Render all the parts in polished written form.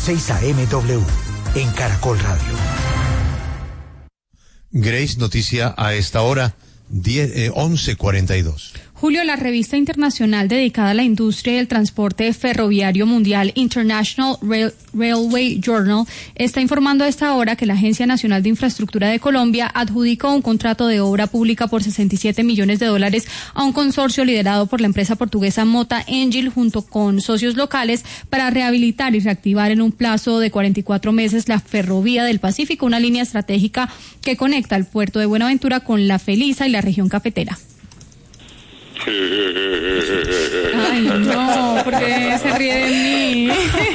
6 AM en Caracol Radio. Grace, noticia a esta hora, 11:42. Julio, la revista internacional dedicada a la industria y el transporte ferroviario mundial, International Railway Journal, está informando a esta hora que la Agencia Nacional de Infraestructura de Colombia adjudicó un contrato de obra pública por $67 millones a un consorcio liderado por la empresa portuguesa Mota Engil junto con socios locales para rehabilitar y reactivar en un plazo de 44 meses la Ferrovía del Pacífico, una línea estratégica que conecta el puerto de Buenaventura con La Felisa y la región cafetera. Ay, no, porque se ríe de mí.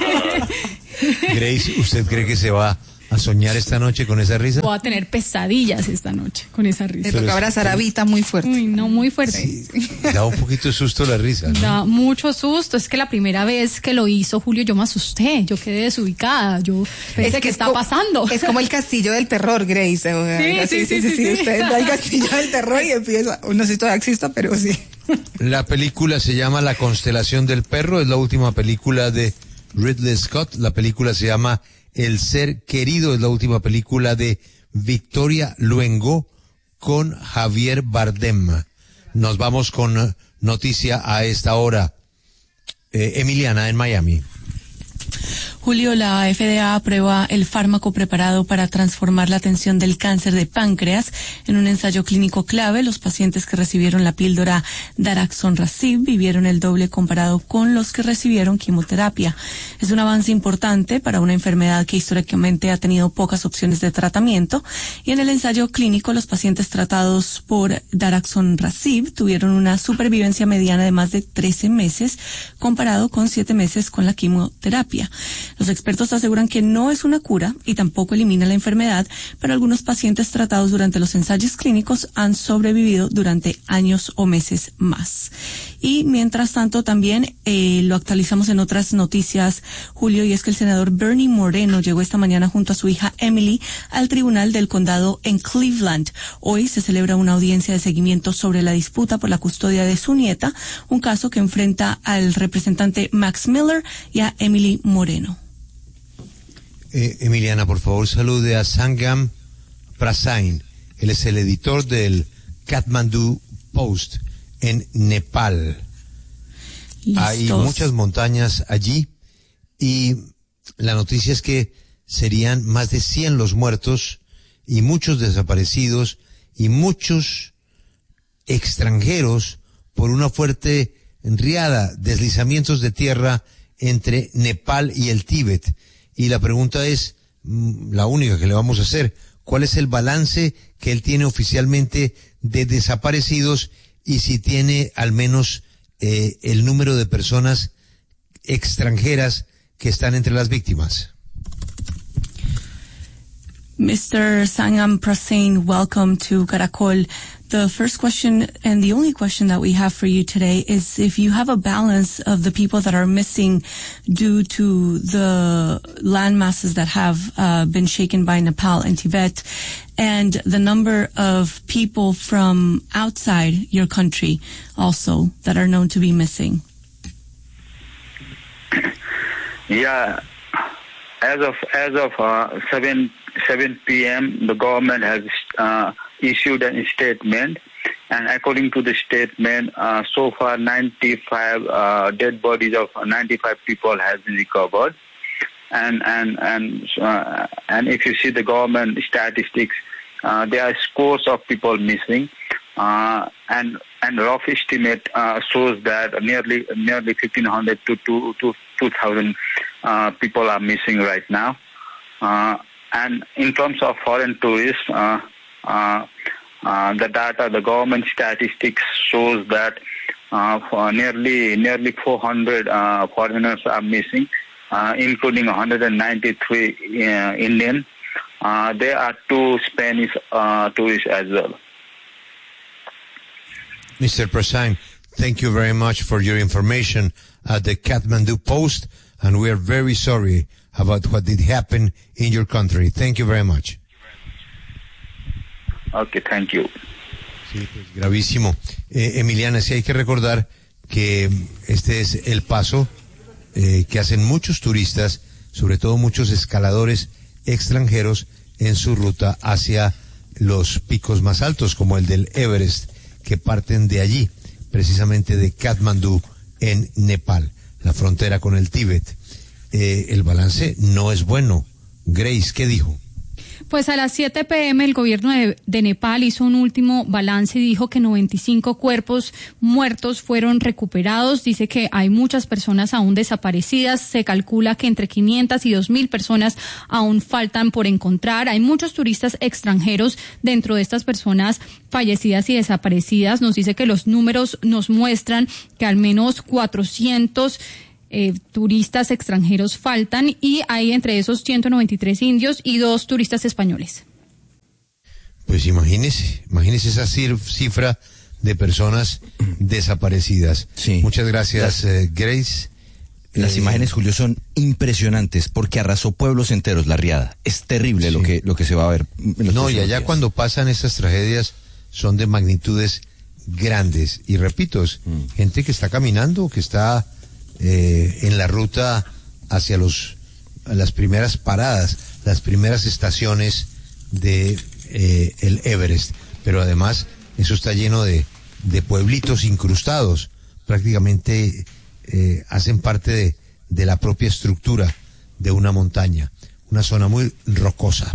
Grace, ¿usted cree que se va a soñar esta noche con esa risa? Voy a tener pesadillas esta noche con esa risa. Le toca abrazar a Vita muy fuerte. Uy, no, muy fuerte. Sí, da un poquito de susto la risa, ¿no? Da mucho susto. Es que la primera vez que lo hizo Julio, yo me asusté. Yo quedé desubicada. Yo pensé, ¿qué está pasando? Es como el castillo del terror, Grace. Sí. Usted va al castillo del terror y empieza. No sé si todavía exista, pero sí. La película se llama La Constelación del Perro. Es la última película de Ridley Scott. La película se llama El Ser Querido. Es la última película de Victoria Luengo con Javier Bardem. Nos vamos con noticia a esta hora. Emiliana, en Miami. Julio, la FDA aprueba el fármaco preparado para transformar la atención del cáncer de páncreas en un ensayo clínico clave. Los pacientes que recibieron la píldora daraxonrasib vivieron el doble comparado con los que recibieron quimioterapia. Es un avance importante para una enfermedad que históricamente ha tenido pocas opciones de tratamiento, y en el ensayo clínico los pacientes tratados por daraxonrasib tuvieron una supervivencia mediana de más de 13 meses comparado con 7 meses con la quimioterapia. Los expertos aseguran que no es una cura y tampoco elimina la enfermedad, pero algunos pacientes tratados durante los ensayos clínicos han sobrevivido durante años o meses más. Y mientras tanto también lo actualizamos en otras noticias, Julio, y es que el senador Bernie Moreno llegó esta mañana junto a su hija Emily al tribunal del condado en Cleveland. Hoy se celebra una audiencia de seguimiento sobre la disputa por la custodia de su nieta, un caso que enfrenta al representante Max Miller y a Emily Moreno. Emiliana, por favor, salude a Sangam Prasain. Él es el editor del Kathmandu Post en Nepal. Listos. Hay muchas montañas allí y la noticia es que serían más de 100 los muertos y muchos desaparecidos y muchos extranjeros por una fuerte riada, deslizamientos de tierra entre Nepal y el Tíbet. Y la pregunta es, la única que le vamos a hacer, ¿cuál es el balance que él tiene oficialmente de desaparecidos y si tiene al menos el número de personas extranjeras que están entre las víctimas? Mr. Sangam Prasain, welcome to Caracol. The first question and the only question that we have for you today is if you have a balance of the people that are missing due to the land masses that have been shaken by Nepal and Tibet, and the number of people from outside your country also that are known to be missing. Yeah, as of 7 p.m. the government has issued a statement, and according to the statement, so far 95 dead bodies of 95 people has been recovered, and if you see the government statistics, there are scores of people missing, and rough estimate shows that nearly 1,500 to 2,000 people are missing right now. And in terms of foreign tourists, the data, the government statistics shows that nearly 400 foreigners are missing, including 193 Indian. There are 2 Spanish tourists as well. Mr. Prasain, thank you very much for your information at the Kathmandu Post, and we are very sorry about what did happen in your country. Thank you very much. Okay, thank you. Sí, pues gravísimo. Emiliana, sí hay que recordar que este es el paso que hacen muchos turistas, sobre todo muchos escaladores extranjeros en su ruta hacia los picos más altos, como el del Everest, que parten de allí, precisamente de Katmandú, en Nepal, la frontera con el Tíbet. El balance no es bueno. Grace, ¿qué dijo? Pues a las 7 p.m. el gobierno de Nepal hizo un último balance y dijo que 95 cuerpos muertos fueron recuperados. Dice que hay muchas personas aún desaparecidas. Se calcula que entre 500 y 2.000 personas aún faltan por encontrar. Hay muchos turistas extranjeros dentro de estas personas fallecidas y desaparecidas. Nos dice que los números nos muestran que al menos 400 turistas extranjeros faltan y hay entre esos 193 indios y 2 turistas españoles. Pues imagínese esa cifra de personas desaparecidas. Sí. Muchas gracias, Grace. Las imágenes, Julio, son impresionantes porque arrasó pueblos enteros, la riada. Es terrible lo que se va a ver. No, y allá cuando pasan estas tragedias son de magnitudes grandes. Y repito, es gente que está caminando, que está en la ruta hacia las primeras paradas, las primeras estaciones de el Everest, pero además eso está lleno de pueblitos incrustados, prácticamente hacen parte de la propia estructura de una montaña, una zona muy rocosa.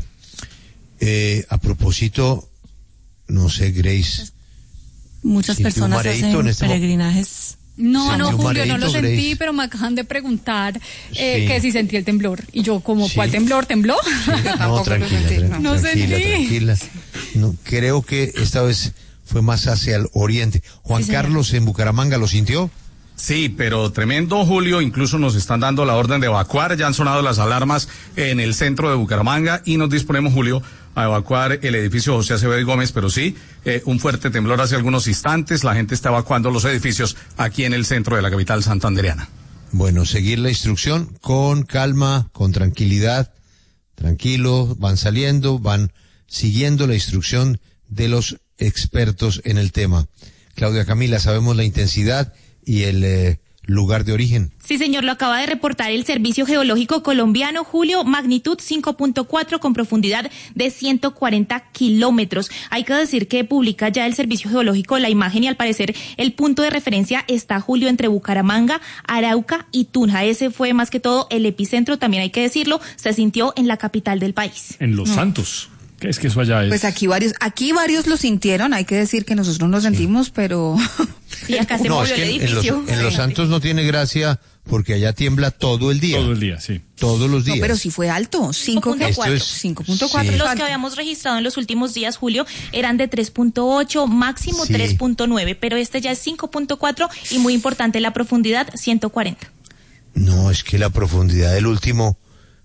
A propósito, no sé, Grace, muchas personas hacen peregrinajes. No, Julio, no lo sentí, Grace, pero me acaban de preguntar que si sentí el temblor. Y yo, como, ¿cuál temblor? ¿Tembló? Sí. No, tranquila. No, creo que esta vez fue más hacia el oriente. Juan Carlos en Bucaramanga, ¿lo sintió? Sí, pero tremendo, Julio. Incluso nos están dando la orden de evacuar. Ya han sonado las alarmas en el centro de Bucaramanga y nos disponemos, Julio, a evacuar el edificio José Acevedo y Gómez, pero sí, un fuerte temblor hace algunos instantes. La gente está evacuando los edificios aquí en el centro de la capital santandereana. Bueno, seguir la instrucción con calma, con tranquilidad, tranquilo, van saliendo, van siguiendo la instrucción de los expertos en el tema. Claudia Camila, sabemos la intensidad y el lugar de origen. Sí, señor, lo acaba de reportar el Servicio Geológico Colombiano, Julio, magnitud 5.4 con profundidad de 140 kilómetros. Hay que decir que publica ya el Servicio Geológico la imagen y al parecer el punto de referencia está, Julio, entre Bucaramanga, Arauca y Tunja. Ese fue más que todo el epicentro, también hay que decirlo, se sintió en la capital del país. En Los Santos. Es que eso allá es. Pues aquí varios lo sintieron, hay que decir que nosotros no lo sentimos, pero sí, acá se movió el edificio. En Los Santos no tiene gracia porque allá tiembla todo el día. Todo el día, sí. Todos los días. No, pero sí fue alto, 5.4. 5.4. Sí. Los que habíamos registrado en los últimos días, Julio, eran de 3.8, máximo 3.9, pero este ya es 5.4 y muy importante la profundidad, 140. No, es que la profundidad del último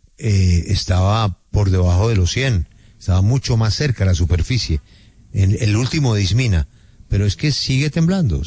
estaba por debajo de los 100. Estaba mucho más cerca a la superficie, en el último de Ismina, pero es que sigue temblando.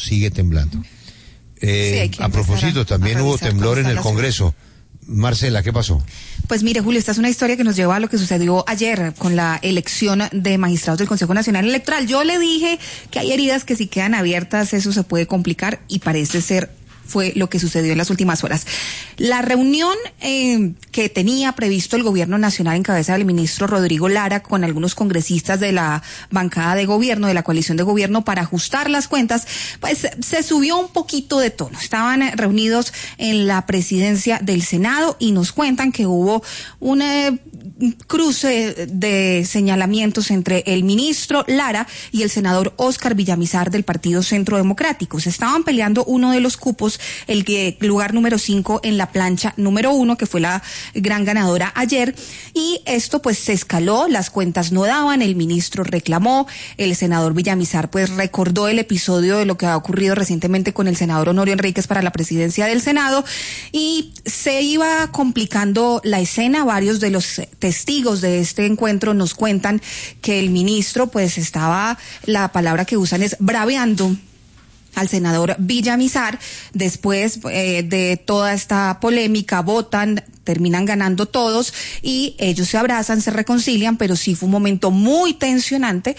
A propósito, también hubo temblor en el Congreso. Marcela, ¿qué pasó? Pues mire, Julio, esta es una historia que nos lleva a lo que sucedió ayer con la elección de magistrados del Consejo Nacional Electoral. Yo le dije que hay heridas que si quedan abiertas, eso se puede complicar y parece ser fue lo que sucedió en las últimas horas. La reunión que tenía previsto el gobierno nacional en cabeza del ministro Rodrigo Lara con algunos congresistas de la bancada de gobierno, de la coalición de gobierno, para ajustar las cuentas, pues se subió un poquito de tono. Estaban reunidos en la presidencia del Senado y nos cuentan que hubo un cruce de señalamientos entre el ministro Lara y el senador Óscar Villamizar del Partido Centro Democrático. Se estaban peleando uno de los cupos, el lugar número 5 en la plancha número 1, que fue la gran ganadora ayer, y esto pues se escaló, las cuentas no daban, el ministro reclamó, el senador Villamizar pues recordó el episodio de lo que ha ocurrido recientemente con el senador Honorio Enríquez para la presidencia del Senado, y se iba complicando la escena. Varios de los testigos de este encuentro nos cuentan que el ministro pues estaba, la palabra que usan es braveando al senador Villamizar. Después de toda esta polémica votan, terminan ganando todos y ellos se abrazan, se reconcilian, pero sí fue un momento muy tensionante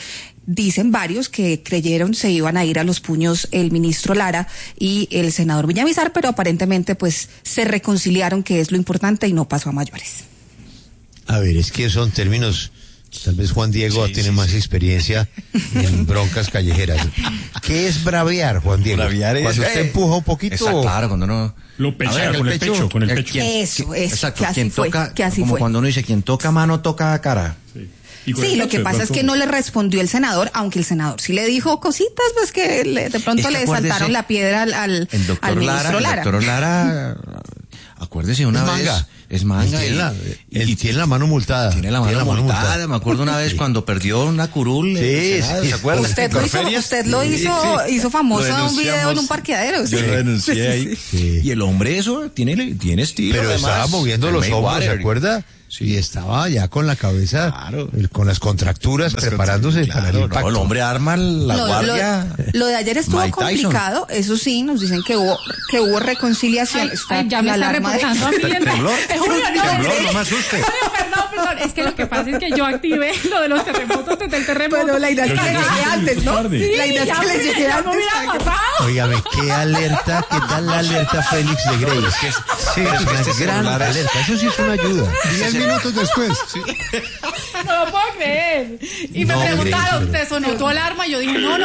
dicen varios que creyeron se iban a ir a los puños el ministro Lara y el senador Villamizar, pero aparentemente pues se reconciliaron, que es lo importante, y no pasó a mayores. A ver, es que son términos, tal vez Juan Diego tiene más experiencia en broncas callejeras. ¿Qué es bravear, Juan Diego? Bravear es... Cuando usted empuja un poquito... Exacto, claro, cuando no... Lo pechea con el pecho. Eso, exacto, que así quien fue, toca, que así como fue. cuando uno dice, quien toca mano, toca cara. Sí, lo que pasa es que no le respondió el senador, aunque el senador sí le dijo cositas, pues que de pronto le saltaron la piedra al ministro Lara. El doctor Lara, acuérdese una vez... Es manga. Y tiene la mano multada. Tiene la mano multada. Me acuerdo una vez cuando perdió una curul. Sí, ¿se acuerda? Usted lo hizo famoso en un video en un parqueadero. Yo lo denuncié ahí. Sí. Y el hombre eso tiene estilo. Pero además, estaba moviendo los hombros, ¿se acuerda? Sí. Y estaba ya con la cabeza, con las contracturas, preparándose para el impacto. El hombre arma la guardia. Lo de ayer estuvo complicado, eso sí, nos dicen que hubo reconciliación. Ya me está reportando a mí. Temblor, no me asuste. Perdón, es que lo que pasa es que yo activé lo de los terremotos desde el terremoto. Pero la idea es que les llegue antes, ¿no? Sí, la idea es que les llegue antes. Óigame, qué tal la alerta Félix de Grace? Sí, es una gran alerta, eso sí es una ayuda. 10 minutos después. Sí. No lo puedo creer. Y me preguntaron, ¿te sonó tu alarma? Y yo dije, no.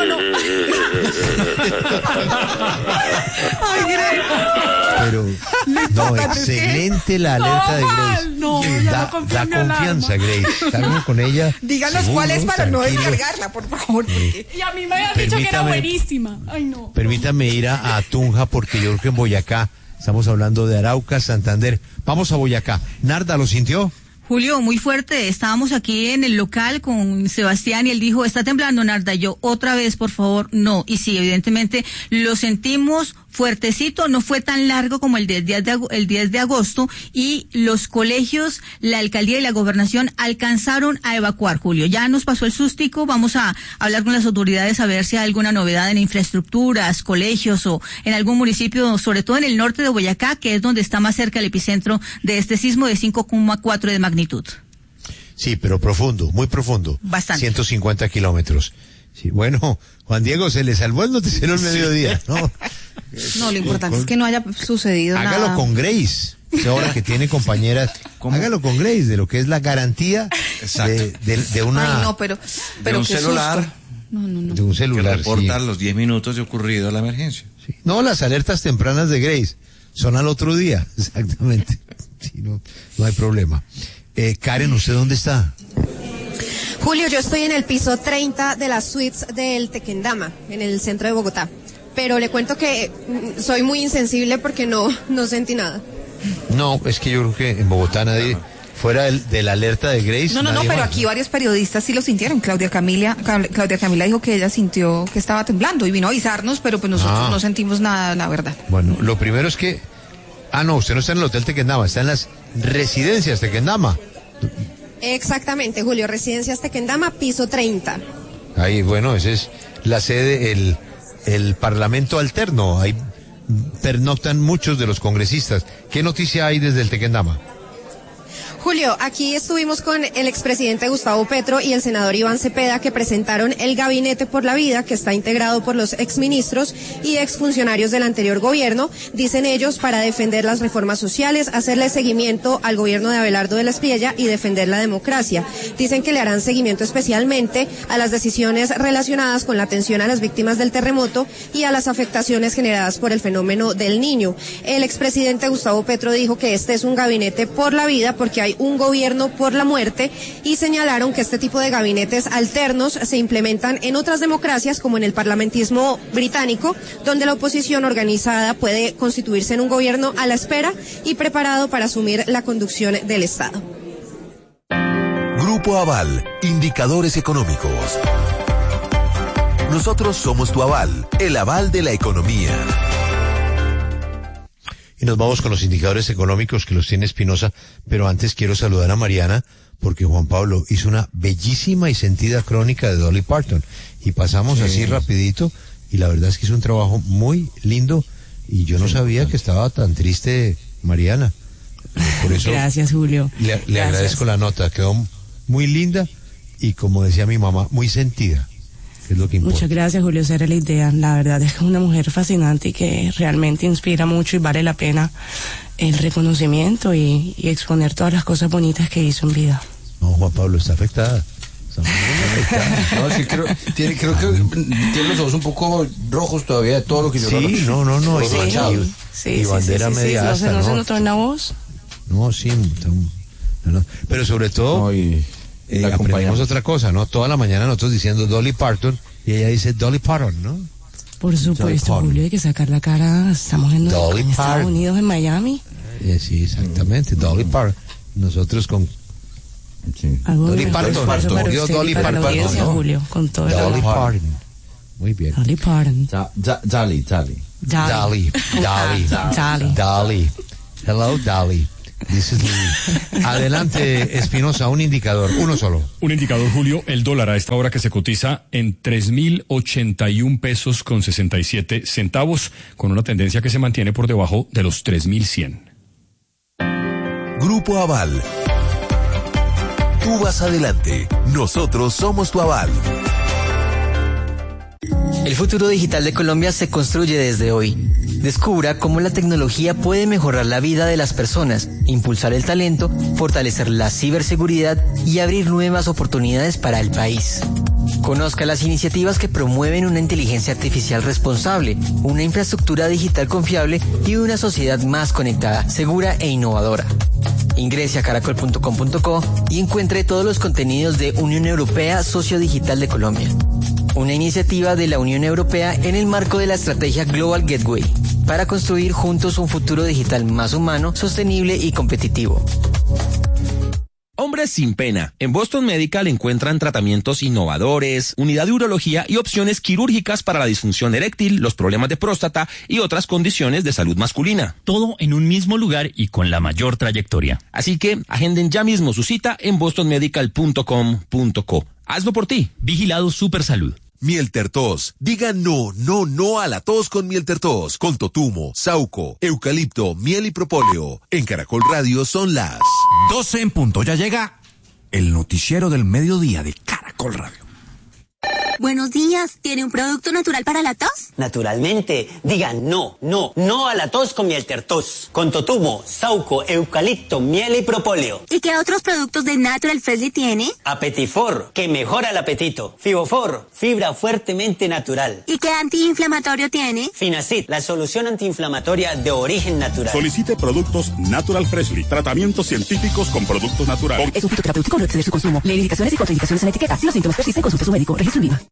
Ay, Grace. Pero, no, excelente la alerta de Grace. Da confianza, Grace. Salgo con ella. Díganos cuál es para no descargarla, por favor. Y a mí me habían dicho que era buenísima. Ay, no. Permítame ir a Tunja, porque yo creo que en Boyacá, estamos hablando de Arauca, Santander. Vamos a Boyacá. Narda, ¿lo sintió? Julio, muy fuerte. Estábamos aquí en el local con Sebastián y él dijo, está temblando, Narda. Yo, otra vez, por favor, no. Y sí, evidentemente lo sentimos fuertecito, no fue tan largo como el 10 de agosto y los colegios, la alcaldía y la gobernación alcanzaron a evacuar, Julio. Ya nos pasó el sústico, vamos a hablar con las autoridades a ver si hay alguna novedad en infraestructuras, colegios o en algún municipio, sobre todo en el norte de Boyacá, que es donde está más cerca el epicentro de este sismo de 5,4 de magnitud. Sí, pero profundo, muy profundo. Bastante. 150 kilómetros. Sí, bueno, Juan Diego, se le salvó el noticiero al mediodía, ¿no? No, lo importante es que no haya sucedido nada. Hágalo con Grace, ahora que tiene compañeras. Hágalo con Grace, de lo que es la garantía de una... Ay, no, pero de un celular. No. De un celular, que reporta los 10 minutos de ocurrido la emergencia. Sí. No, las alertas tempranas de Grace son al otro día, exactamente. Sí, no hay problema. Karen, ¿usted dónde está? Julio, yo estoy en el piso 30 de las suites del Tequendama, en el centro de Bogotá. Pero le cuento que soy muy insensible porque no sentí nada. No, es que yo creo que en Bogotá nadie, fuera de la alerta de Grace. No, pero aquí varios periodistas sí lo sintieron. Claudia Camila dijo que ella sintió que estaba temblando y vino a avisarnos, pero pues nosotros no sentimos nada, la verdad. Bueno, lo primero es que... no, usted no está en el Hotel Tequendama, está en las residencias Tequendama. Exactamente, Julio, Residencias Tequendama, piso 30. Ahí, bueno, esa es la sede, el Parlamento alterno. Ahí pernoctan muchos de los congresistas. ¿Qué noticia hay desde el Tequendama? Julio, aquí estuvimos con el expresidente Gustavo Petro y el senador Iván Cepeda, que presentaron el Gabinete por la Vida, que está integrado por los exministros y exfuncionarios del anterior gobierno, dicen ellos, para defender las reformas sociales, hacerle seguimiento al gobierno de Abelardo de la Espriella y defender la democracia. Dicen que le harán seguimiento especialmente a las decisiones relacionadas con la atención a las víctimas del terremoto y a las afectaciones generadas por el fenómeno del Niño. El expresidente Gustavo Petro dijo que este es un gabinete por la vida porque hay un gobierno por la muerte y señalaron que este tipo de gabinetes alternos se implementan en otras democracias como en el parlamentismo británico, donde la oposición organizada puede constituirse en un gobierno a la espera y preparado para asumir la conducción del Estado. Grupo Aval, indicadores económicos. Nosotros somos tu aval, el aval de la economía. Y nos vamos con los indicadores económicos que los tiene Espinosa, pero antes quiero saludar a Mariana, porque Juan Pablo hizo una bellísima y sentida crónica de Dolly Parton, y pasamos así rapidito, y la verdad es que hizo un trabajo muy lindo, y yo no sabía que estaba tan triste Mariana. Por eso gracias, Julio. Le agradezco la nota, quedó muy linda, y como decía mi mamá, muy sentida. que es lo que importa. Muchas gracias, Julio, esa era la idea. La verdad es que es una mujer fascinante y que realmente inspira mucho y vale la pena el reconocimiento y exponer todas las cosas bonitas que hizo en vida. No, Juan Pablo está afectada. No, sí, creo que tiene los ojos un poco rojos todavía de todo lo que yo Sí, no. Y bandera media asta, ¿No se notó en la voz? No, sí. No. Pero sobre todo, aprendimos otra cosa, ¿no? Toda la mañana nosotros diciendo Dolly Parton y ella dice Dolly Parton, ¿no? Por supuesto, Julio, hay que sacar la cara. Estamos en Estados Unidos, en Miami. Sí, exactamente, Dolly Parton. Nosotros con... Sí. Dolly Parton, Dolly Parton, ¿no? Julio, con todo Dolly Parton. Muy bien. Dolly Parton. Dolly. Hello, Dolly. This is Lee. Adelante, Espinosa, un indicador, uno solo. Un indicador, Julio, el dólar a esta hora que se cotiza en 3.081 pesos con 67 centavos, con una tendencia que se mantiene por debajo de los 3.100. Grupo Aval. Tú vas adelante. Nosotros somos tu aval. El futuro digital de Colombia se construye desde hoy. Descubra cómo la tecnología puede mejorar la vida de las personas, impulsar el talento, fortalecer la ciberseguridad y abrir nuevas oportunidades para el país. Conozca las iniciativas que promueven una inteligencia artificial responsable, una infraestructura digital confiable y una sociedad más conectada, segura e innovadora. Ingrese a caracol.com.co y encuentre todos los contenidos de Unión Europea Socio Digital de Colombia. Una iniciativa de la Unión Europea en el marco de la estrategia Global Gateway, para construir juntos un futuro digital más humano, sostenible y competitivo. Hombres sin pena. En Boston Medical encuentran tratamientos innovadores, unidad de urología y opciones quirúrgicas para la disfunción eréctil, los problemas de próstata y otras condiciones de salud masculina. Todo en un mismo lugar y con la mayor trayectoria. Así que agenden ya mismo su cita en bostonmedical.com.co. Hazlo por ti. Vigilado Supersalud. Mieltertos. Diga no a la tos con Mieltertos. Con totumo, sauco, eucalipto, miel y propóleo. En Caracol Radio son las 12 en punto. Ya llega el noticiero del mediodía de Caracol Radio. Buenos días, ¿tiene un producto natural para la tos? Naturalmente, diga no a la tos con Mieltertos, con totumo, sauco, eucalipto, miel y propóleo. ¿Y qué otros productos de Natural Freshly tiene? Apetifor, que mejora el apetito. Fibofor, fibra fuertemente natural. ¿Y qué antiinflamatorio tiene? Finacid, la solución antiinflamatoria de origen natural. Solicite productos Natural Freshly, tratamientos científicos con productos naturales. Es un fitoterapéutico, no exceder su consumo. Lee indicaciones y contraindicaciones en etiqueta. Si los síntomas persisten, consulte a su médico. Registro en viva.